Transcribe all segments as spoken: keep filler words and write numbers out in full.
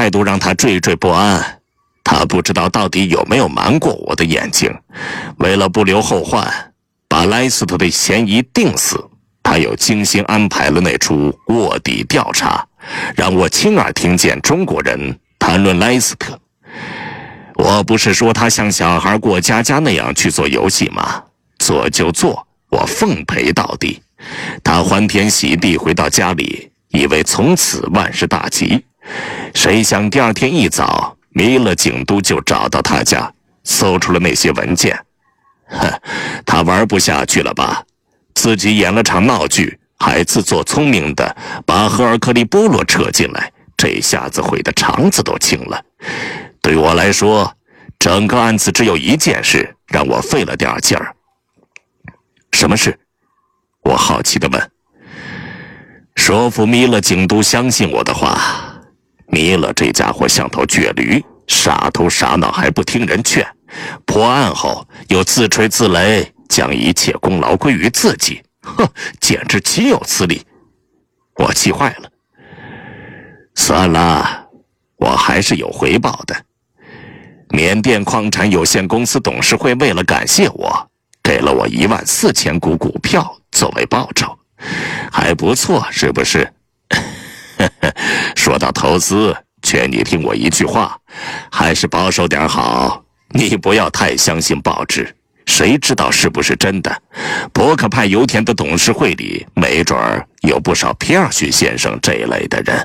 态度让他惴惴不安。他不知道到底有没有瞒过我的眼睛。为了不留后患，把莱斯特的嫌疑定死，他又精心安排了那出卧底调查，让我亲耳听见中国人谈论莱斯特。我不是说他像小孩过家家那样去做游戏吗？做就做，我奉陪到底。他欢天喜地回到家里，以为从此万事大吉。谁想第二天一早，弥勒警督就找到他家，搜出了那些文件。哼，他玩不下去了吧？自己演了场闹剧，还自作聪明的把赫尔克利波罗扯进来，这下子悔得肠子都青了。对我来说，整个案子只有一件事让我费了点劲儿。什么事？我好奇地问。说服弥勒警督相信我的话。弥勒这家伙像头倔驴，傻头傻脑还不听人劝，破案后又自吹自擂，将一切功劳归于自己，哼，简直岂有此理！我气坏了。算了，我还是有回报的。缅甸矿产有限公司董事会为了感谢我，给了我一万四千股股票作为报酬，还不错，是不是？说到投资，劝你听我一句话，还是保守点好。你不要太相信报纸，谁知道是不是真的？伯克派油田的董事会里，没准儿有不少皮尔逊先生这一类的人。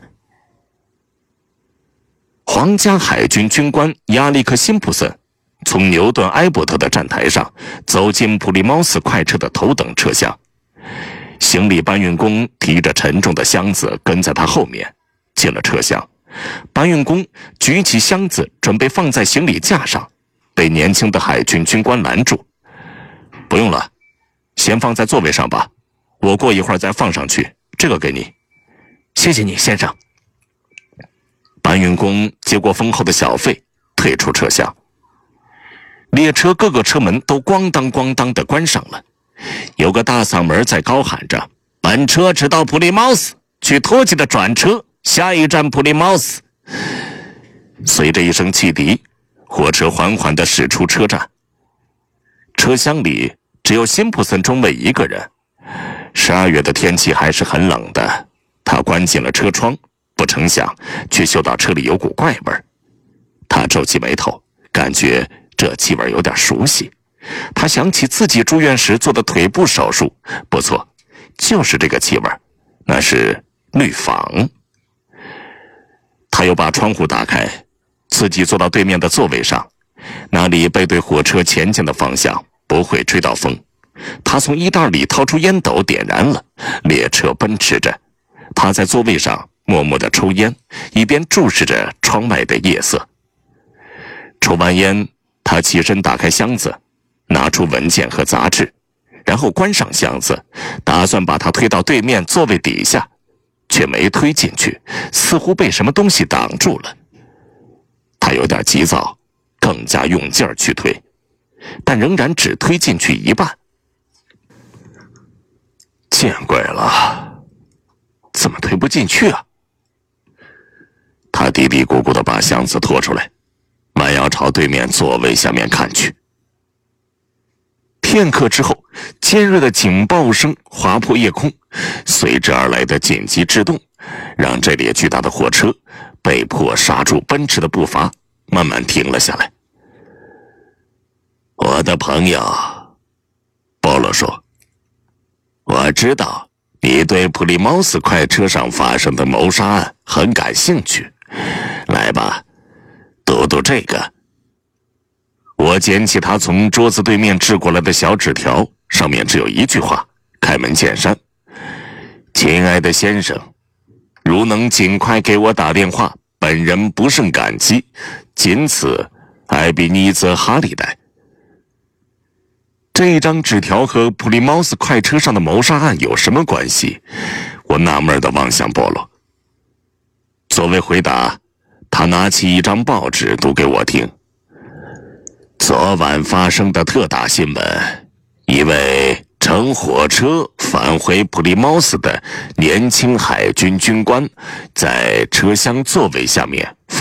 皇家海军军官亚历克·辛普森从牛顿·埃伯特的站台上走进普利茅斯快车的头等车厢。行李搬运工提着沉重的箱子跟在他后面进了车厢。搬运工举起箱子准备放在行李架上，被年轻的海军军官拦住。不用了，先放在座位上吧，我过一会儿再放上去，这个给你。谢谢你，先生。搬运工接过丰厚的小费，退出车厢。列车各个车门都咣当咣当地关上了。有个大嗓门在高喊着：本车只到普利茅斯，去托吉的转车，下一站普利茅斯。随着一声汽笛，火车缓缓地驶出车站。车厢里只有辛普森中尉一个人。十二月的天气还是很冷的，他关紧了车窗，不成想却嗅到车里有股怪味儿。他皱起眉头，感觉这气味有点熟悉。他想起自己住院时做的腿部手术，不错，就是这个气味，那是氯仿。他又把窗户打开，自己坐到对面的座位上，那里背对火车前进的方向，不会吹到风。他从衣袋里掏出烟斗点燃了，列车奔驰着。他在座位上默默地抽烟，一边注视着窗外的夜色。抽完烟，他起身打开箱子，拿出文件和杂志，然后关上箱子，打算把它推到对面座位底下，却没推进去，似乎被什么东西挡住了。他有点急躁，更加用劲儿去推，但仍然只推进去一半。见鬼了，怎么推不进去啊？他嘀嘀咕咕地把箱子拖出来，弯腰朝对面座位下面看去。片刻之后，尖锐的警报声划破夜空，随之而来的紧急制动让这列巨大的火车被迫刹住奔驰的步伐，慢慢停了下来。我的朋友，保罗说，我知道你对普利茅斯快车上发生的谋杀案很感兴趣，来吧，读读这个。我捡起他从桌子对面掷过来的小纸条，上面只有一句话：开门见山。亲爱的先生，如能尽快给我打电话，本人不胜感激。仅此，艾比尼泽·哈利代。这张纸条和普利茅斯快车上的谋杀案有什么关系？我纳闷地望向波罗。作为回答，他拿起一张报纸读给我听。昨晚发生的特大新闻，一位乘火车返回普利茅斯的年轻海军军官在车厢座位下面